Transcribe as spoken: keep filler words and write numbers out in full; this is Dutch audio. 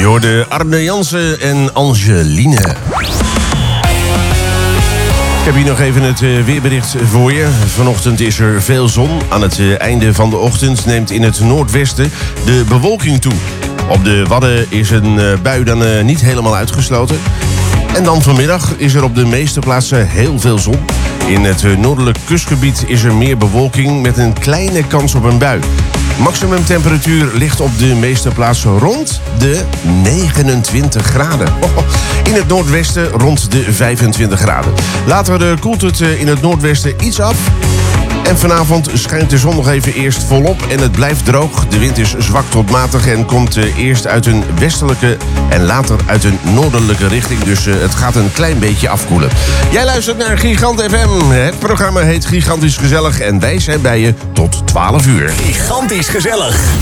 hoorde Arne Jansen en Angeline. Ik heb hier nog even het uh, weerbericht voor je. Vanochtend is er veel zon. Aan het uh, einde van de ochtend neemt in het noordwesten de bewolking toe. Op de Wadden is een uh, bui dan uh, niet helemaal uitgesloten. En dan vanmiddag is er op de meeste plaatsen heel veel zon. In het uh, noordelijk kustgebied is er meer bewolking met een kleine kans op een bui. Maximumtemperatuur ligt op de meeste plaatsen rond de negenentwintig graden. In het noordwesten rond de vijfentwintig graden. Later uh, koelt het uh, in het noordwesten iets af. En vanavond schijnt de zon nog even eerst volop en het blijft droog. De wind is zwak tot matig en komt uh, eerst uit een westelijke en later uit een noordelijke richting. Dus uh, het gaat een klein beetje afkoelen. Jij luistert naar Gigant F M. Het programma heet Gigantisch Gezellig en wij zijn bij je tot twaalf uur. Gigantisch Gezellig.